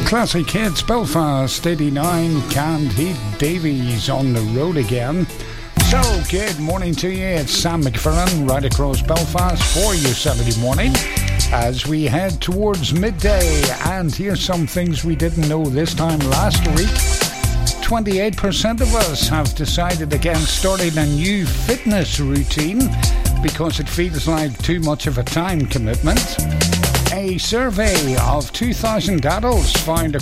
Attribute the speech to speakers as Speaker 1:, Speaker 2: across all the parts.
Speaker 1: Classic hits, Belfast 89, Canned Heat, Davies on the road again. So, good morning to you. It's Sam McFerrin right across Belfast for your Saturday morning as we head towards midday. And here's some things we didn't know this time last week. 28% of us have decided against starting a new fitness routine because it feels like too much of a time commitment. A survey of 2,000 adults found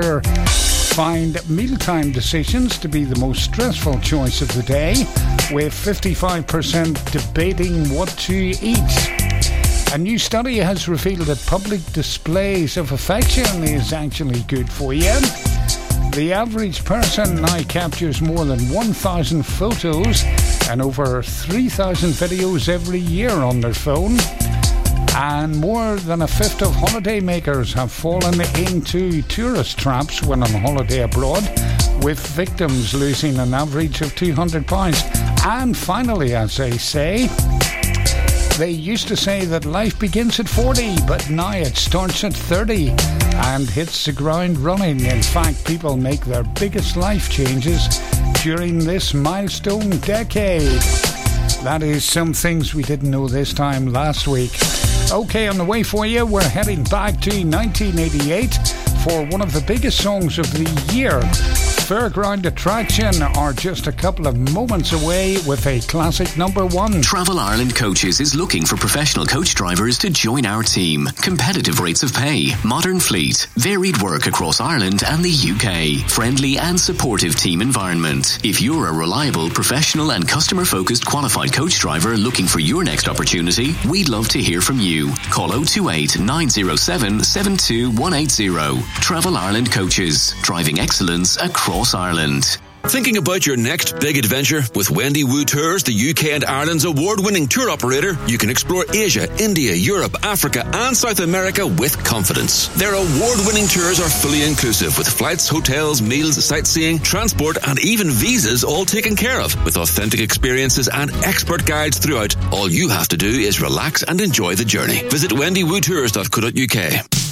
Speaker 1: mealtime decisions to be the most stressful choice of the day, with 55% debating what to eat. A new study has revealed that public displays of affection is actually good for you. The average person now captures more than 1,000 photos and over 3,000 videos every year on their phone. And more than a fifth of holidaymakers have fallen into tourist traps when on holiday abroad, with victims losing an average of £200. And finally, as they say, they used to say that life begins at 40, but now it starts at 30 and hits the ground running. In fact, people make their biggest life changes during this milestone decade. That is some things we didn't know this time last week. Okay, on the way for you, we're heading back to 1988 for one of the biggest songs of the year. Fairground Attraction are just a couple of moments away with a classic number one.
Speaker 2: Travel Ireland Coaches is looking for professional coach drivers to join our team. Competitive rates of pay, modern fleet, varied work across Ireland and the UK, friendly and supportive team environment. If you're a reliable, professional and customer-focused qualified coach driver looking for your next opportunity, we'd love to hear from you. Call 028 907 72180. Travel Ireland Coaches, driving excellence across Ireland.
Speaker 3: Thinking about your next big adventure? With Wendy Wu Tours, the UK and Ireland's award-winning tour operator, you can explore Asia, India, Europe, Africa and South America with confidence. Their award-winning tours are fully inclusive with flights, hotels, meals, sightseeing, transport and even visas all taken care of. With authentic experiences and expert guides throughout, all you have to do is relax and enjoy the journey. Visit wendywootours.co.uk.